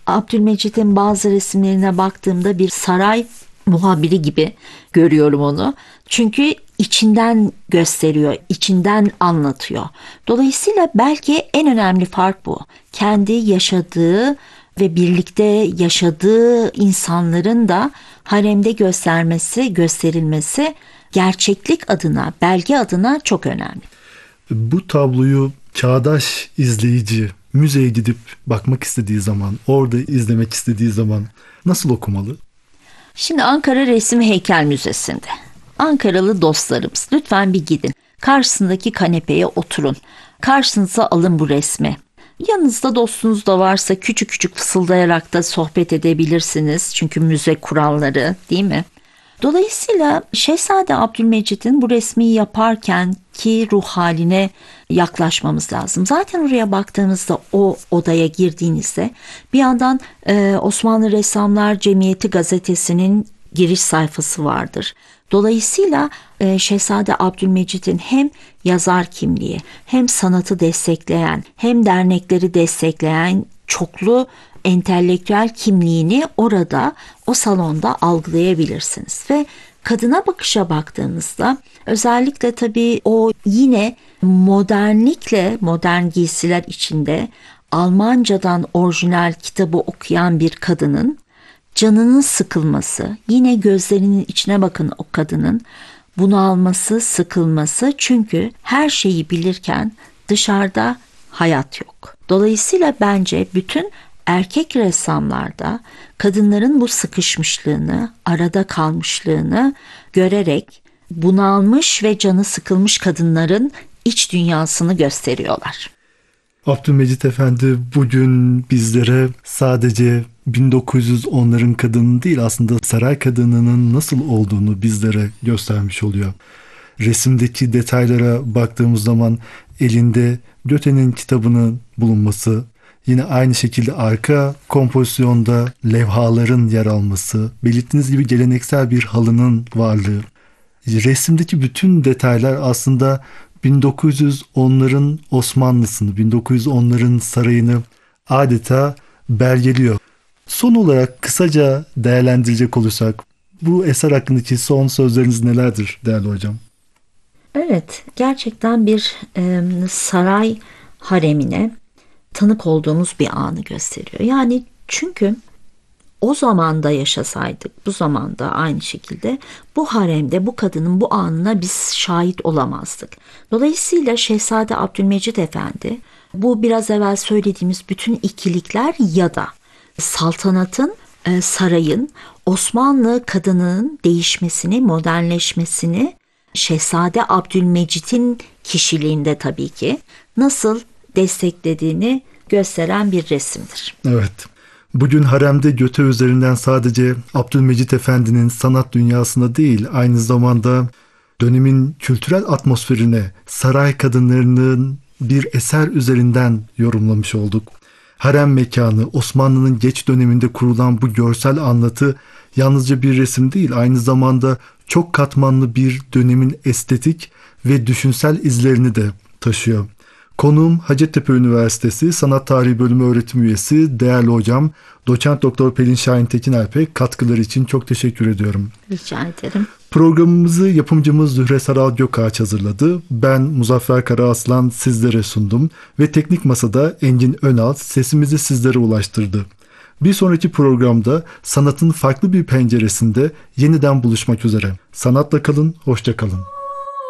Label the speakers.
Speaker 1: Abdülmecit'in bazı resimlerine baktığımda bir saray muhabiri gibi görüyorum onu. Çünkü içinden gösteriyor, içinden anlatıyor. Dolayısıyla belki en önemli fark bu. Kendi yaşadığı ve birlikte yaşadığı insanların da haremde gösterilmesi gerçeklik adına, belge adına çok önemli.
Speaker 2: Bu tabloyu çağdaş izleyici müzeye gidip bakmak istediği zaman, orada izlemek istediği zaman nasıl okumalı?
Speaker 1: Şimdi Ankara Resim Heykel Müzesi'nde. Ankaralı dostlarımız, lütfen bir gidin. Karşısındaki kanepeye oturun. Karşınıza alın bu resmi. Yanınızda dostunuz da varsa küçük küçük fısıldayarak da sohbet edebilirsiniz. Çünkü müze kuralları, değil mi? Dolayısıyla Şehzade Abdülmecit'in bu resmi yaparken ki ruh haline yaklaşmamız lazım. Zaten oraya baktığınızda, o odaya girdiğinizde bir yandan Osmanlı Ressamlar Cemiyeti gazetesinin giriş sayfası vardır. Dolayısıyla Şehzade Abdülmecit'in hem yazar kimliği, hem sanatı destekleyen, hem dernekleri destekleyen çoklu entelektüel kimliğini orada, o salonda algılayabilirsiniz. Ve kadına bakışa baktığımızda özellikle tabii o yine modernlikle, modern giysiler içinde Almancadan orijinal kitabı okuyan bir kadının canının sıkılması, yine gözlerinin içine bakın o kadının bunalması, sıkılması, çünkü her şeyi bilirken dışarıda hayat yok. Dolayısıyla bence bütün erkek ressamlarda kadınların bu sıkışmışlığını, arada kalmışlığını görerek bunalmış ve canı sıkılmış kadınların iç dünyasını gösteriyorlar.
Speaker 2: Abdülmecit Efendi bugün bizlere sadece 1910'ların kadını değil, aslında saray kadınının nasıl olduğunu bizlere göstermiş oluyor. Resimdeki detaylara baktığımız zaman elinde Göte'nin kitabının bulunması, yine aynı şekilde arka kompozisyonda levhaların yer alması, belirttiğiniz gibi geleneksel bir halının varlığı. Resimdeki bütün detaylar aslında 1910'ların Osmanlısını, 1910'ların sarayını adeta belgeliyor. Son olarak kısaca değerlendirecek olursak bu eser hakkındaki son sözleriniz nelerdir değerli hocam?
Speaker 1: Evet, gerçekten bir saray haremine tanık olduğumuz bir anı gösteriyor. Yani çünkü o zamanda yaşasaydık, bu zamanda aynı şekilde bu haremde bu kadının bu anına biz şahit olamazdık. Dolayısıyla Şehzade Abdülmecit Efendi bu biraz evvel söylediğimiz bütün ikilikler ya da saltanatın, sarayın, Osmanlı kadının değişmesini, modernleşmesini Şehzade Abdülmecit'in kişiliğinde tabii ki nasıl desteklediğini gösteren bir resimdir.
Speaker 2: Evet. Bugün haremde Göte üzerinden sadece Abdülmecit Efendi'nin sanat dünyasına değil, aynı zamanda dönemin kültürel atmosferine saray kadınlarının bir eser üzerinden yorumlamış olduk. Harem mekanı, Osmanlı'nın geç döneminde kurulan bu görsel anlatı yalnızca bir resim değil, aynı zamanda çok katmanlı bir dönemin estetik ve düşünsel izlerini de taşıyor. Konuğum Hacettepe Üniversitesi Sanat Tarihi Bölümü öğretim üyesi değerli hocam Doçent Doktor Pelin Şahin Tekinerp'e katkıları için çok teşekkür ediyorum.
Speaker 1: Rica ederim.
Speaker 2: Programımızı yapımcımız Zühre Saral Gökağaç hazırladı. Ben Muzaffer Karaaslan sizlere sundum ve teknik masada Engin Önal sesimizi sizlere ulaştırdı. Bir sonraki programda sanatın farklı bir penceresinde yeniden buluşmak üzere. Sanatla kalın, hoşça kalın.